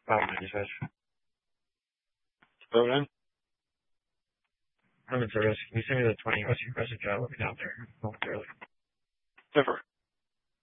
Probably such. So then, I'm in service. Can you send me the 20 Western job? I'll be down there momentarily. never.